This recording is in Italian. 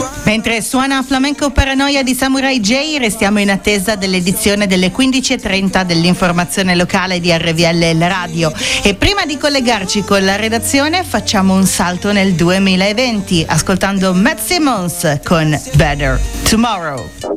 Mentre suona Flamenco Paranoia di Samurai J, restiamo in attesa dell'edizione delle 15:30 dell'informazione locale di RVL La Radio. E prima di collegarci con la redazione facciamo un salto nel 2020 ascoltando Matt Simmons con Better Tomorrow.